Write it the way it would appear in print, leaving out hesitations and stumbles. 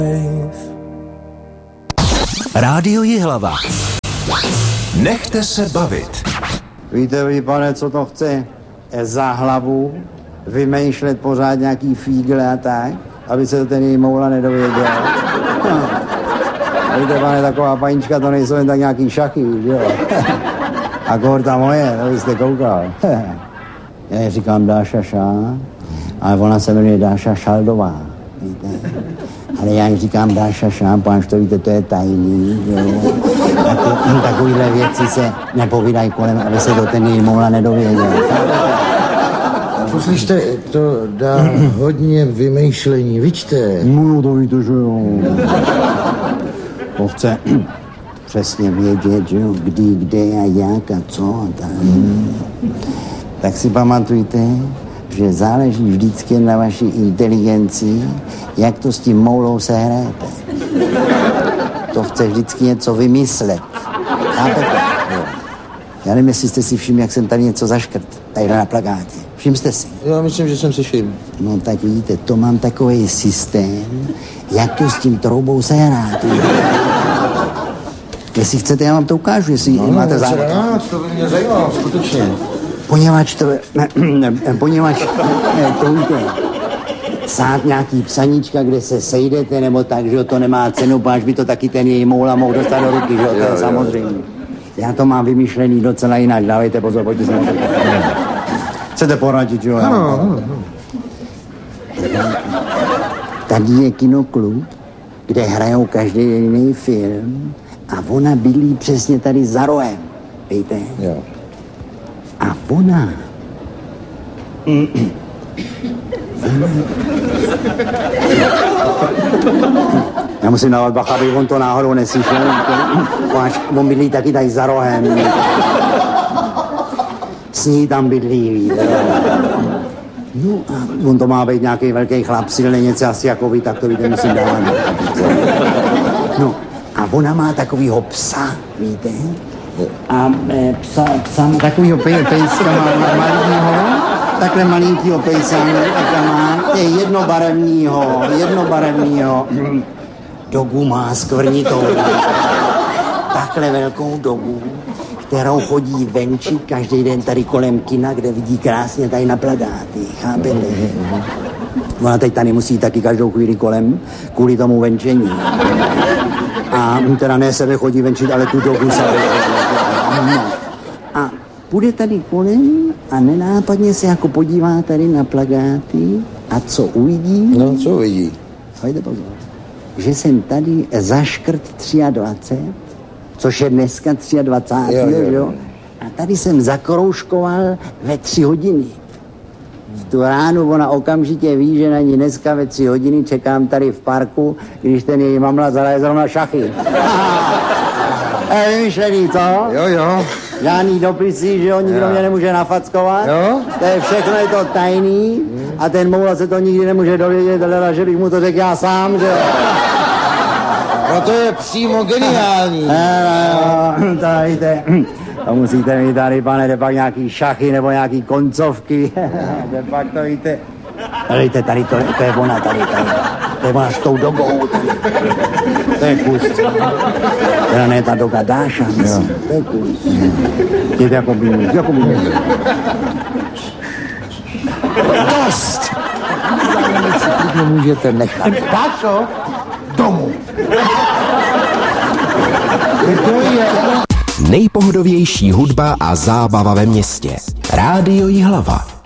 Rádio Jihlava. Nechte se bavit. Víte vy, pane, co to chce? Za hlavu vymýšlet pořád nějaký fígle a tak, aby se to ten její moula nedověděl. Víte, pane, taková panička, to nejsou jen tak nějaký šachy, že jo? A kohorta moje, to byste koukal. Já říkám Dáša Šá, ale ona se jmenuje Dáša Šaldová, víte? Ale já říkám Dáša Šá, páč to víte, to je tajný, jo? Takovýhle věci se nepovídají kolem, aby se to ten její moula nedověděl. Poslyšte, to dá hodně vymýšlení, vyčte. No, to víte, že jo. To chce přesně vědět, že jo, kdy, kde a jak a co a tak. Tak si pamatujte, že záleží vždycky na vaší inteligenci, jak to s tím moulou sehrajete. To chce vždycky něco vymyslet. Chápete? Já nevím, jestli jste si všimli, jak jsem tady něco zaškrt. Tady na plakátě. Všiml jste si? Já myslím, že jsem si všiml. No tak vidíte, to mám takový systém, jak to s tím troubou sehrát. Jestli chcete, já vám to ukážu, jestli máte zájem. To by mě zajímalo, skutečně. Poněvadž to víte, psát nějaký psaníčka, kde se sejdete, nebo tak, že to nemá cenu, páč by to taky ten její moula mohl dostat do ruky, že to je samozřejmě. Já to mám vymyšlený docela jinak, dávejte pozor, pojďte se na to. Chcete poradit, jo? Ano. Tady je kinoklub, kde hrajou každý jiný film a ona bydlí přesně tady za rohem, víte? Jo. A ona... Já musím dávat bacha, aby on to náhodou neslyšel. On bydlí taky tady za rohem. S ní tam bydlí, víte. No a on to má být nějaký velký chlap, silný něco asi jako vy, tak to víte, musím dávat. No a ona má takovýho psa, víte. A psa takovýho pejska malýho, takhle malinkýho pejsa, takhle má, je jednobarevnýho, dogu má skvrnitou, takhle velkou dogu, kterou chodí venčí každý den tady kolem kina, kde vidí krásně tady na plakáty, chápete? Ona teď tady musí taky každou chvíli kolem, kvůli tomu venčení. A teda ne sebe chodí venčit, ale tu dogu se no. A půjde tady kolem a nenápadně se jako podívá tady na plakáty a co uvidí? No, co uvidí? Hojde pozor. Že jsem tady zaškrt 23, což je dneska 23, jo? A tady jsem zakroužkoval ve 3 hodiny. V tu ránu ona okamžitě ví, že na ní dneska ve 3 hodiny čekám tady v parku, když ten její mamla zahraje zrovna šachy. Vymyšlený, co? Jo. Žádný dopisy, že jo, nikdo mě nemůže nafackovat. Jo? To je všechno, je to tajný a ten moula se to nikdy nemůže dovědět, ale že bych mu to řekl já sám, že jo. No to je přímo geniální. To víte, to musíte mít tady, pane, jde pak nějaký šachy nebo nějaký koncovky. Jde pak to víte. Víte, tady to je ona, tady. To je ona s tou dogou. To je kus. Teda ne ta doga Dáša, to je kus. Jde jako by. Dost! Můžete nechat. Dášo, domů. Nejpohodovější hudba a zábava ve městě. Rádio Jihlava.